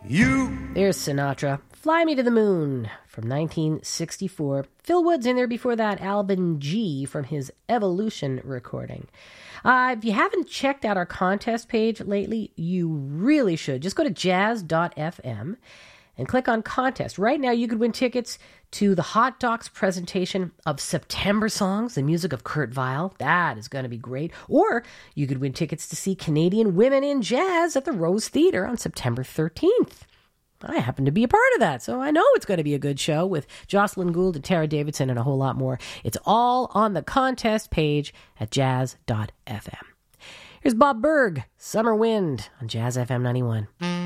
There's Sinatra. Fly Me to the Moon from 1964. Phil Wood's in there before that. Alvin G from his Evolution recording. If you haven't checked out our contest page lately, you really should. Just go to jazz.fm and click on contest. Right now, you could win tickets to the Hot Docs presentation of September Songs, the music of Kurt Weill. That is going to be great. Or you could win tickets to see Canadian Women in Jazz at the Rose Theatre on September 13th. I happen to be a part of that, so I know it's going to be a good show with Jocelyn Gould and Tara Davidson and a whole lot more. It's all on the contest page at jazz.fm. Here's Bob Berg, Summer Wind on Jazz FM 91.